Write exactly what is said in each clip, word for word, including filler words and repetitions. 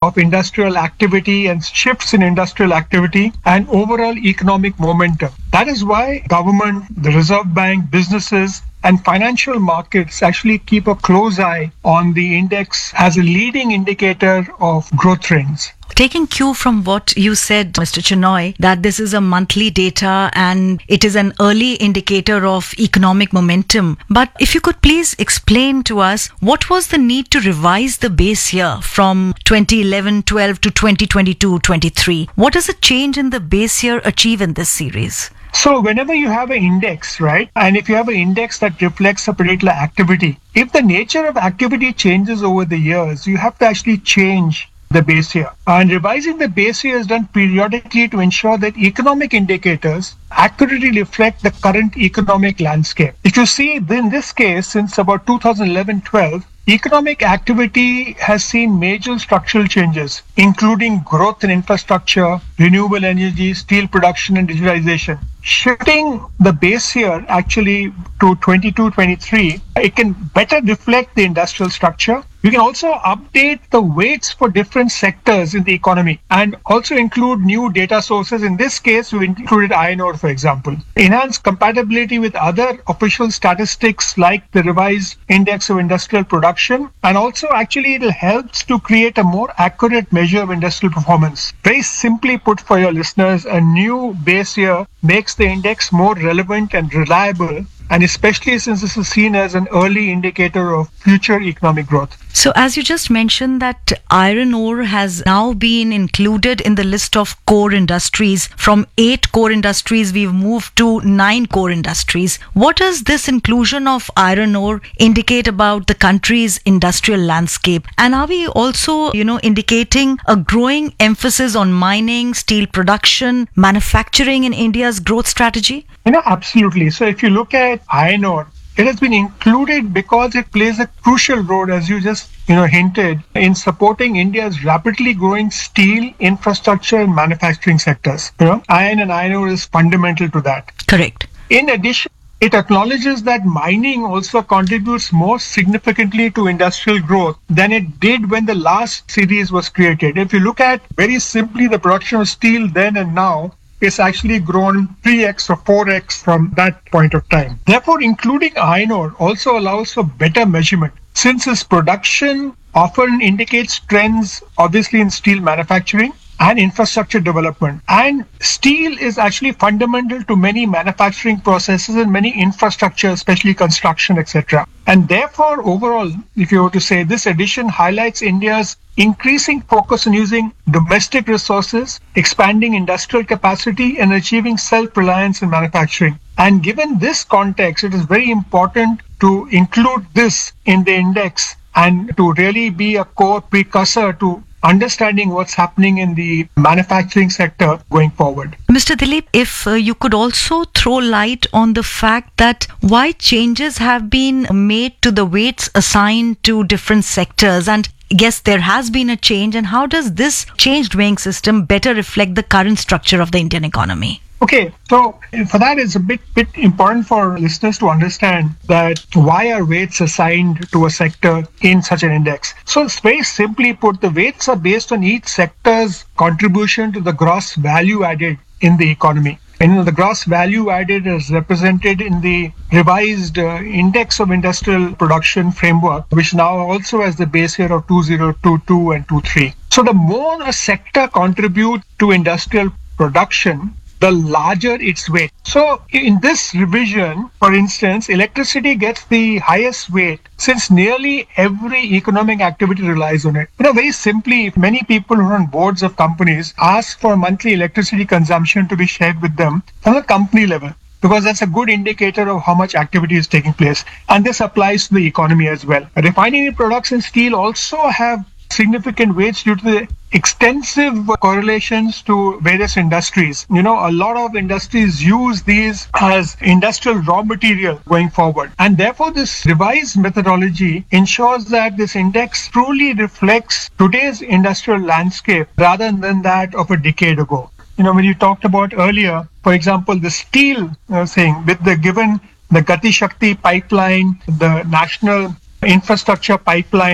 of industrial activity and shifts in industrial activity and overall economic momentum. That is why government, the Reserve Bank, businesses, and financial markets actually keep a close eye on the index as a leading indicator of growth trends. Taking cue from what you said, Mister Chenoy, that this is a monthly data and it is an early indicator of economic momentum. But if you could please explain to us, what was the need to revise the base year from twenty eleven twelve to twenty twenty-two twenty-three? What does a change in the base year achieve in this series? So whenever you have an index, right, and if you have an index that reflects a particular activity, if the nature of activity changes over the years, you have to actually change the base year. And revising the base year is done periodically to ensure that economic indicators accurately reflect the current economic landscape. If you see, in this case, since about two thousand eleven twelve, economic activity has seen major structural changes, including growth in infrastructure, renewable energy, steel production, and digitalization. Shifting the base year actually to twenty-two twenty-three, it can better reflect the industrial structure. You can also update the weights for different sectors in the economy and also include new data sources. In this case, we included iron ore, for example. Enhance compatibility with other official statistics like the revised index of industrial production. And also, actually, it helps to create a more accurate measure of industrial performance. Very simply put for your listeners, a new base year makes the index more relevant and reliable, and especially since this is seen as an early indicator of future economic growth. So as you just mentioned that iron ore has now been included in the list of core industries. From eight core industries, we've moved to nine core industries. What does this inclusion of iron ore indicate about the country's industrial landscape? And are we also, you know, indicating a growing emphasis on mining, steel production, manufacturing in India's growth strategy? You know, absolutely. So if you look at iron ore, it has been included because it plays a crucial role, as you just, you know, hinted, in supporting India's rapidly growing steel, infrastructure, and manufacturing sectors. You know, iron and iron ore is fundamental to that. Correct. In addition, it acknowledges that mining also contributes more significantly to industrial growth than it did when the last series was created. If you look at very simply the production of steel then and now, it's actually grown three x or four x from that point of time. Therefore, including iron ore also allows for better measurement, since its production often indicates trends, obviously, in steel manufacturing and infrastructure development. And steel is actually fundamental to many manufacturing processes and many infrastructure, especially construction, et cetera. And therefore, overall, if you were to say, this edition highlights India's increasing focus on using domestic resources, expanding industrial capacity, and achieving self-reliance in manufacturing. And given this context, it is very important to include this in the index and to really be a core precursor to understanding what's happening in the manufacturing sector going forward. Mister Dilip, if uh, you could also throw light on the fact that why changes have been made to the weights assigned to different sectors, and yes, there has been a change, and how does this changed weighing system better reflect the current structure of the Indian economy? Okay, so for that, it's a bit bit important for listeners to understand that why are weights assigned to a sector in such an index. So it's very simply put, the weights are based on each sector's contribution to the gross value added in the economy. And the gross value added is represented in the revised uh, Index of Industrial Production Framework, which now also has the base year of two thousand twenty-two and twenty-three. So the more a sector contributes to industrial production, the larger its weight. So in this revision, for instance, electricity gets the highest weight since nearly every economic activity relies on it. You know, very simply, if many people who are on boards of companies ask for monthly electricity consumption to be shared with them on a company level, because that's a good indicator of how much activity is taking place. And this applies to the economy as well. Refinery products and steel also have significant weights due to the extensive correlations to various industries. You know, a lot of industries use these as industrial raw material going forward. And therefore, this revised methodology ensures that this index truly reflects today's industrial landscape rather than that of a decade ago. You know, when you talked about earlier, for example, the steel uh, thing, with the given the Gati Shakti pipeline, the national infrastructure pipeline,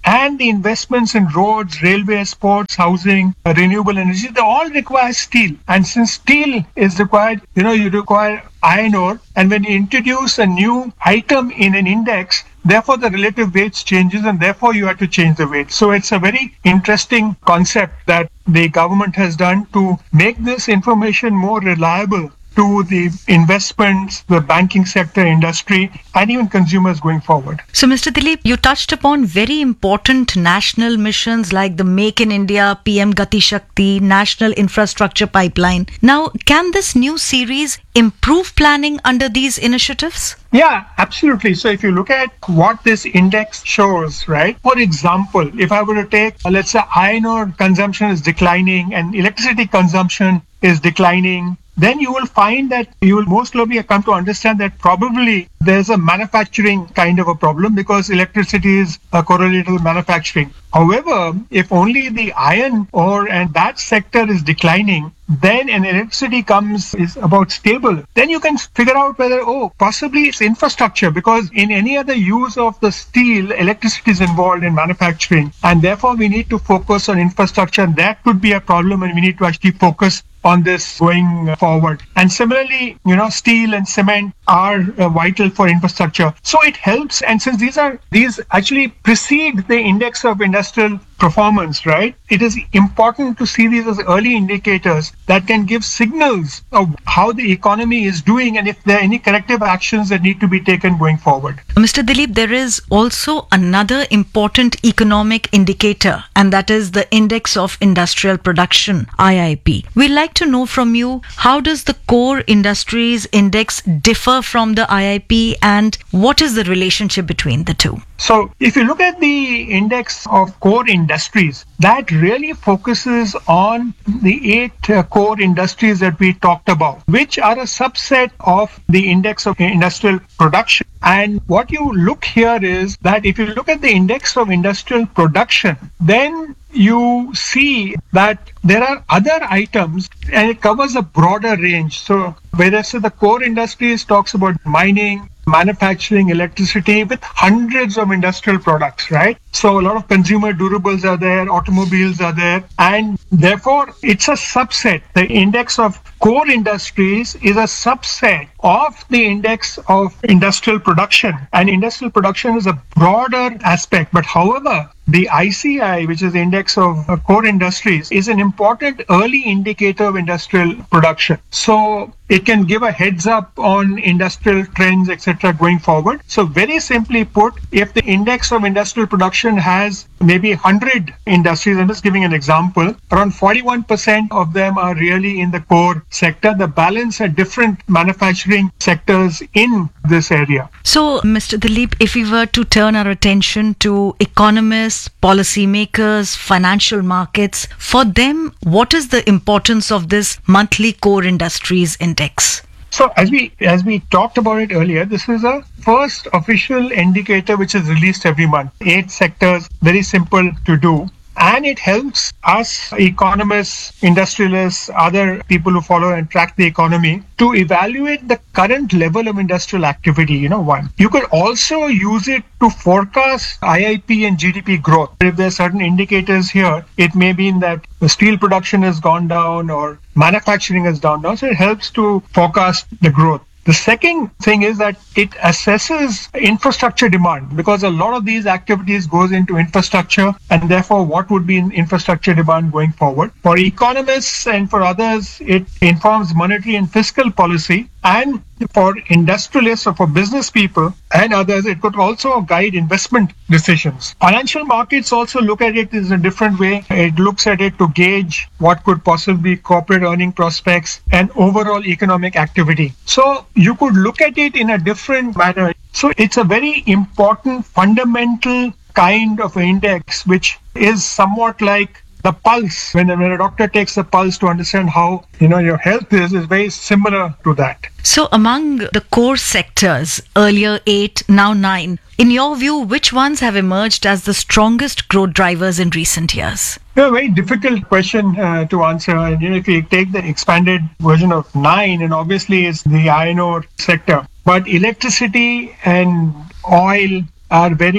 and the investments in roads, railways, ports, housing, uh, renewable energy, they all require steel. And since steel is required, you know, you require iron ore. And when you introduce a new item in an index, therefore the relative weights changes and therefore you have to change the weight. So it's a very interesting concept that the government has done to make this information more reliable to the investments, the banking sector, industry, and even consumers going forward. So, Mister Dilip, you touched upon very important national missions like the Make in India, P M Gati Shakti, National Infrastructure Pipeline. Now, can this new series improve planning under these initiatives? Yeah, absolutely. So if you look at what this index shows, right? For example, if I were to take, uh, let's say iron ore consumption is declining and electricity consumption is declining, then you will find that you will most probably come to understand that probably there's a manufacturing kind of a problem because electricity is a correlated with manufacturing. However, if only the iron ore and that sector is declining, then an electricity comes is about stable, then you can figure out whether, oh, possibly it's infrastructure, because in any other use of the steel, electricity is involved in manufacturing, and therefore we need to focus on infrastructure, and that could be a problem, and we need to actually focus on this going forward. And similarly, you know, steel and cement are uh, vital for infrastructure. So it helps. And since these are, these actually precede the index of industrial performance, right? It is important to see these as early indicators that can give signals of how the economy is doing and if there are any corrective actions that need to be taken going forward. Mister Dilip, there is also another important economic indicator, and that is the Index of Industrial Production, I I P. We'd like to know from you, how does the Core Industries Index differ from the I I P, and what is the relationship between the two? So if you look at the index of core industries, that really focuses on the eight uh, core industries that we talked about, which are a subset of the index of industrial production. And what you look here is that if you look at the index of industrial production, then you see that there are other items and it covers a broader range. So whereas the core industries talks about mining, manufacturing, electricity, with hundreds of industrial products, right? So a lot of consumer durables are there, automobiles are there, and therefore it's a subset. The index of core industries is a subset of the index of industrial production, and industrial production is a broader aspect. But however, the I C I, which is the index of uh, core industries, is an important early indicator of industrial production. So it can give a heads up on industrial trends, et cetera going forward. So very simply put, if the index of industrial production has maybe one hundred industries, I'm just giving an example, around forty-one percent of them are really in the core sector. The balance are different manufacturing sectors in this area. So, Mister Dilip, if we were to turn our attention to economists, policymakers, financial markets, for them, what is the importance of this monthly core industries index? So as we as we talked about it earlier, this is a first official indicator which is released every month. Eight sectors, very simple to do. And it helps us, economists, industrialists, other people who follow and track the economy, to evaluate the current level of industrial activity, you know, one. You could also use it to forecast I I P and G D P growth. If there are certain indicators here, it may mean that the steel production has gone down or manufacturing has gone down. So it helps to forecast the growth. The second thing is that it assesses infrastructure demand, because a lot of these activities goes into infrastructure, and therefore what would be in infrastructure demand going forward. For economists and for others, it informs monetary and fiscal policy. And for industrialists or for business people and others, it could also guide investment decisions. Financial markets also look at it in a different way. It looks at it to gauge what could possibly be corporate earning prospects and overall economic activity. So you could look at it in a different manner. So it's a very important fundamental kind of index, which is somewhat like the pulse. When, when a doctor takes the pulse to understand how, you know, your health is, is very similar to that. So among the core sectors, earlier eight, now nine, in your view, which ones have emerged as the strongest growth drivers in recent years? A very difficult question uh, to answer. And you know, if you take the expanded version of nine, and obviously it's the iron ore sector, but electricity and oil are very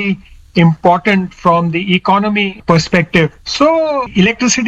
important from the economy perspective. So electricity